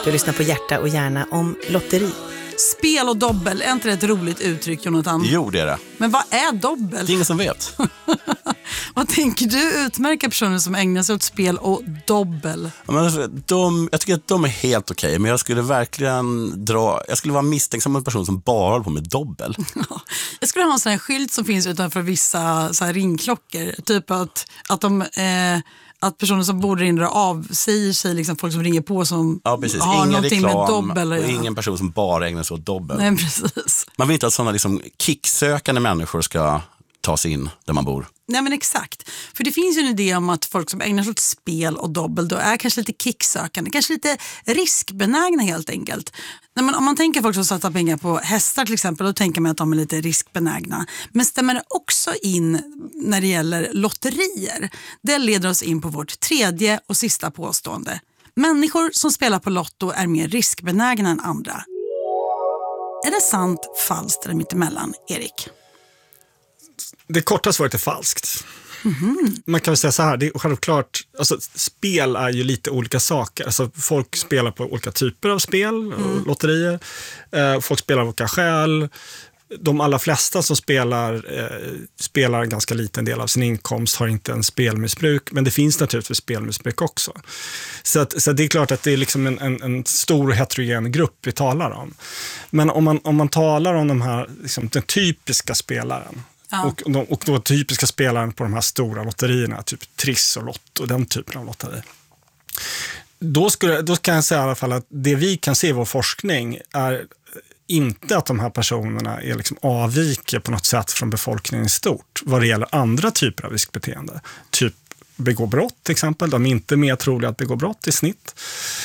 Du lyssnar på Hjärta och hjärna om lotteri. Spel och dobbel, är inte det ett roligt uttryck, Jonathan? Jo, det är det. Men vad är dobbel? Det är ingen som vet. Vad tänker du utmärka personer som ägnar sig åt spel och dobbel? Ja, men jag tycker att de är helt okej, men jag skulle verkligen jag skulle vara misstänksam mot en person som bara håller på med dobbel. Jag skulle ha en sån här skylt som finns utanför vissa så här ringklockor. Typ att personer som bor där inne avsäger sig, liksom folk som ringer på som har ingen någonting reklam, med dobbel. Och ingen person som bara ägnar sig åt dobbel. Nej, precis. Man vill inte att sådana liksom kicksökande människor ska ta sig in där man bor. Nej, men exakt. För det finns ju en idé om att folk som ägnar sig åt spel och dobbel då är kanske lite kicksökande, kanske lite riskbenägna helt enkelt. Nej, men om man tänker folk som satsar pengar på hästar till exempel, då tänker man att de är lite riskbenägna. Men stämmer det också in när det gäller lotterier? Det leder oss in på vårt tredje och sista påstående. Människor som spelar på lotto är mer riskbenägna än andra. Är det sant, falskt eller mittemellan, Erik? Det korta svaret är falskt. Man kan väl säga så här, det är självklart, alltså, spel är ju lite olika saker. Alltså, folk spelar på olika typer av spel och lotterier. Folk spelar av olika skäl. De allra flesta som spelar en ganska liten del av sin inkomst, har inte en spelmissbruk, men det finns naturligtvis spelmissbruk också. Så det är klart att det är liksom en stor heterogen grupp vi talar om. Men om man talar om de här, liksom, den typiska spelaren, och då typiska spelaren på de här stora lotterierna, typ Triss och Lotto, den typen av lotterier. Då kan jag säga i alla fall att det vi kan se i vår forskning är inte att de här personerna är liksom avviker på något sätt från befolkningen i stort vad det gäller andra typer av riskbeteende. Typ begå brott till exempel, de är inte mer troliga att begå brott i snitt.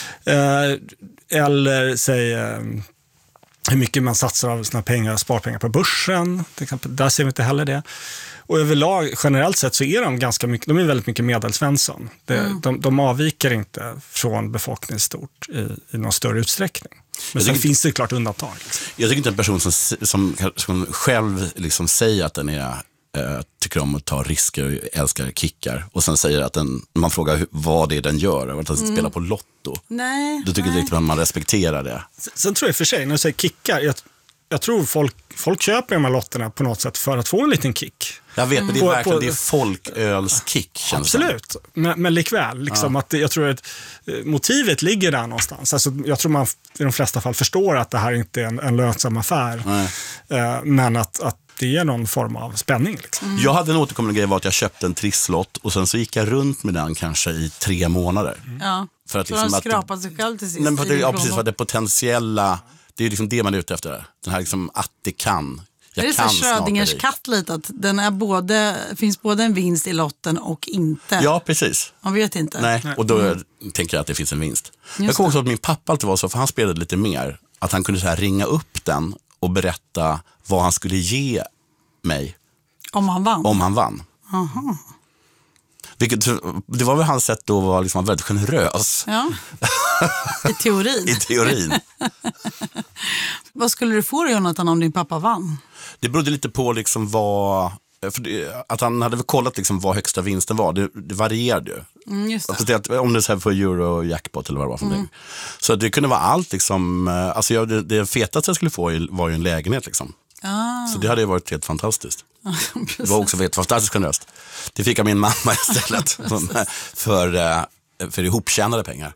Eller säg hur mycket man satsar av sina pengar, sparpengar på börsen till exempel. Där ser vi inte heller det. Och överlag, generellt sett så är de är väldigt mycket medelsvensson. De avviker inte från befolkningen i stort i någon större utsträckning. Men sen finns det klart undantag. Liksom. Jag tycker inte en person som själv liksom säger att den tycker om att ta risker och älskar kickar, och sen säger att man frågar vad det är den gör, och att den spelar på lotto. Nej. Då tycker jag inte att man respekterar det. Sen tror jag för sig, när du säger kickar, jag tror folk köper de här lotterna på något sätt för att få en liten kick. Jag vet, men det är verkligen det är folkölskick. Absolut, men likväl. Liksom, att jag tror att motivet ligger där någonstans. Alltså, jag tror man i de flesta fall förstår att det här inte är en lönsam affär. Men att det är någon form av spänning. Liksom. Jag hade en återkommande grej var att jag köpte en trisslott och sen så gick jag runt med den kanske i 3 månader. Ja, för att så liksom de skrapade sig själv till sist. Precis, för det potentiella, det är liksom det man är ute efter. Den här liksom att det kan. Det är så Schrödingers katt lite, att den är finns både en vinst i lotten och inte. Ja, precis. Man vet inte. Nej, och då tänker jag att det finns en vinst. Jag kommer också att min pappa alltid var så, för han spelade lite mer, att han kunde så här ringa upp den och berätta vad han skulle ge mig. Om han vann? Aha. Det var väl hans sätt då var liksom väldigt generös. Ja, i teorin. I teorin. Vad skulle du få, Jonathan, om din pappa vann? Det berodde lite på liksom att han hade väl kollat liksom vad högsta vinsten var. Det varierade ju. Just det. Om det är så här för Euro-jackpot eller vad det var för någonting. Så det kunde vara allt liksom. Alltså det fetaste jag skulle få var ju en lägenhet liksom. Så det hade ju varit helt fantastiskt. Det var också fantastiskt generöst. Det fick jag min mamma istället för ihoptjänade pengar.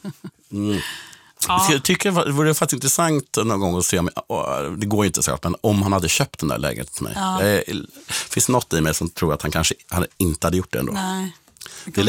Jag tycker det vore faktiskt intressant någon gång att se om, det går ju inte så, men om han hade köpt den där lägenheten till mig. Det finns något i mig som tror att han kanske inte hade gjort det ändå. Nej. Det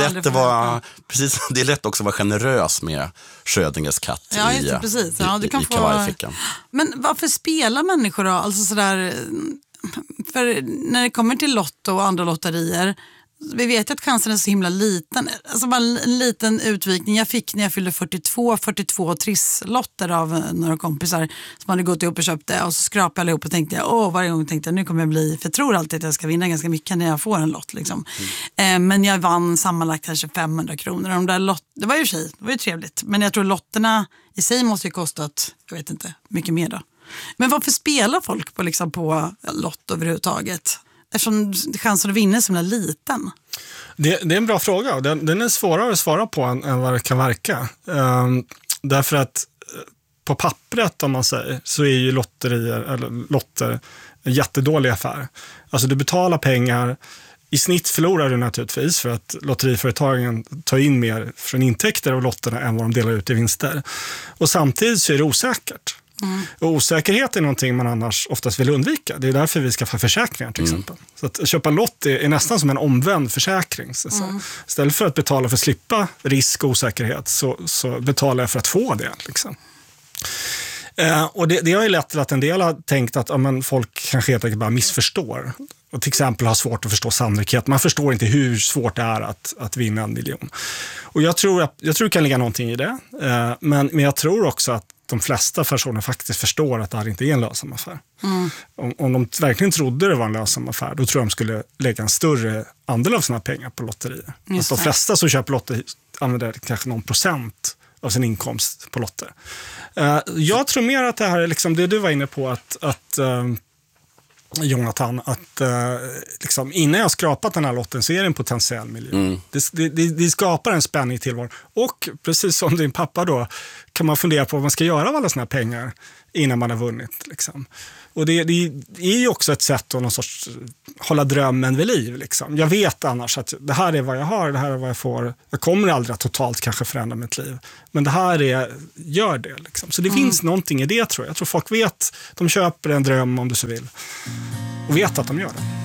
är lätt också att vara generös med Schrödingers katt i kavajfickan. Men varför spelar människor då? Alltså sådär, för när det kommer till lotto och andra lotterier, vi vet att chansen är så himla liten. Alltså bara en liten utvikning. Jag fick när jag fyllde 42 trisslotter av några kompisar som hade gått ihop och köpt det. Och så skrapade jag ihop och tänkte varje gång tänkte jag nu kommer jag bli, för jag tror alltid att jag ska vinna ganska mycket när jag får en lott liksom. Men jag vann sammanlagt kanske 500 kronor. Det var ju det var ju trevligt. Men jag tror lotterna i sig måste ju kostat, jag vet inte, mycket mer då. Men varför spelar folk på lott överhuvudtaget? Eftersom chansen att vinna är så liten. Det är en bra fråga och den är svårare att svara på än vad det kan verka. Därför att på pappret, om man säger, så är ju lotter en jättedålig affär. Alltså du betalar pengar, i snitt förlorar du naturligtvis för att lotteriföretagen tar in mer från intäkter av lotterna än vad de delar ut i vinster. Och samtidigt så är det osäkert. Och osäkerhet är någonting man annars oftast vill undvika. Det är därför vi skaffar försäkringar till exempel. Så att köpa lott är nästan som en omvänd försäkring. Så istället för att betala för att slippa risk och osäkerhet så betalar jag för att få det. Liksom. Och det har ju lett till att en del har tänkt att folk kanske helt enkelt bara missförstår. Och till exempel har svårt att förstå sannolikhet. Man förstår inte hur svårt det är att vinna 1 miljon. Och jag tror det kan ligga någonting i det. Men jag tror också att de flesta personer faktiskt förstår att det här inte är en lönsam affär. Om de verkligen trodde det var en lönsam affär, då tror jag de skulle lägga en större andel av sina pengar på lotterier. Alltså de flesta som köper lotter använder kanske någon procent av sin inkomst på lotter. Jag tror mer att det här är liksom det du var inne på att Jonathan, att liksom, innan jag skrapat den här lotten så är det en potentiell miljon. Det skapar en spänning i tillvaron. Och precis som din pappa då kan man fundera på vad man ska göra av alla såna här pengar innan man har vunnit. Liksom. Och det är ju också ett sätt att någon sorts hålla drömmen vid liv. Liksom. Jag vet annars att det här är vad jag har, det här är vad jag får. Jag kommer aldrig att totalt kanske förändra mitt liv. Men det här gör det. Liksom. Så det finns någonting i det, tror jag. Jag tror folk vet, de köper en dröm om du så vill. Och vet att de gör det.